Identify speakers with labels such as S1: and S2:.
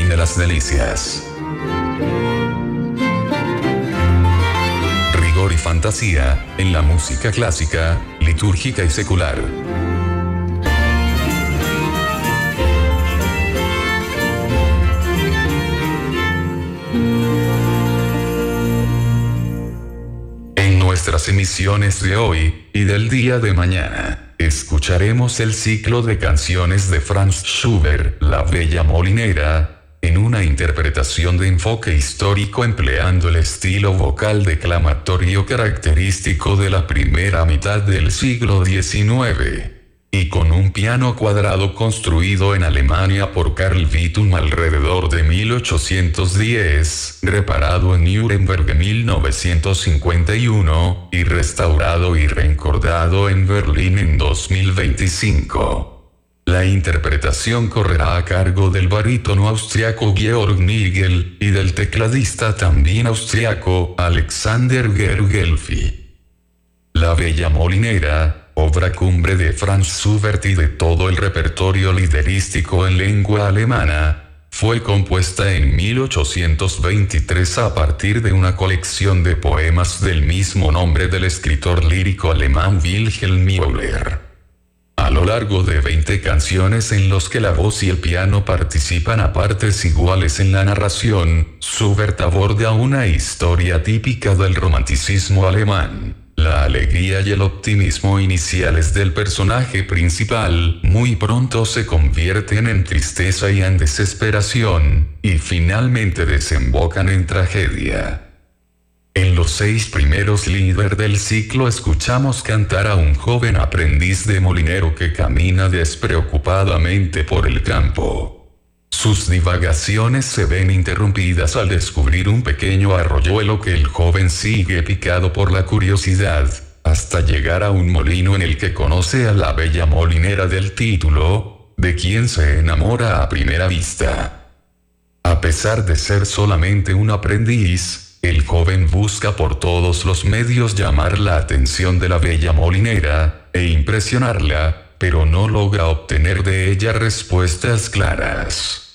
S1: Reina las delicias. Rigor y fantasía, en la música clásica, litúrgica y secular. En nuestras emisiones de hoy, y del día de mañana, escucharemos el ciclo de canciones de Franz Schubert, La Bella Molinera, en una interpretación de enfoque histórico empleando el estilo vocal declamatorio característico de la primera mitad del siglo XIX, y con un piano cuadrado construido en Alemania por Carl Wittum alrededor de 1810, reparado en Nuremberg en 1951, y restaurado y reencordado en Berlín en 2025. La interpretación correrá a cargo del barítono austriaco Georg Nigel, y del tecladista también austriaco, Alexander Gergelfi. La Bella Molinera, obra cumbre de Franz Schubert y de todo el repertorio liderístico en lengua alemana, fue compuesta en 1823 a partir de una colección de poemas del mismo nombre del escritor lírico alemán Wilhelm Müller. A lo largo de 20 canciones en los que la voz y el piano participan a partes iguales en la narración, Schubert aborda una historia típica del romanticismo alemán. La alegría y el optimismo iniciales del personaje principal muy pronto se convierten en tristeza y en desesperación, y finalmente desembocan en tragedia. En los 6 primeros lieder del ciclo escuchamos cantar a un joven aprendiz de molinero que camina despreocupadamente por el campo. Sus divagaciones se ven interrumpidas al descubrir un pequeño arroyuelo que el joven sigue picado por la curiosidad, hasta llegar a un molino en el que conoce a la bella molinera del título, de quien se enamora a primera vista. A pesar de ser solamente un aprendiz, el joven busca por todos los medios llamar la atención de la bella molinera, e impresionarla, pero no logra obtener de ella respuestas claras.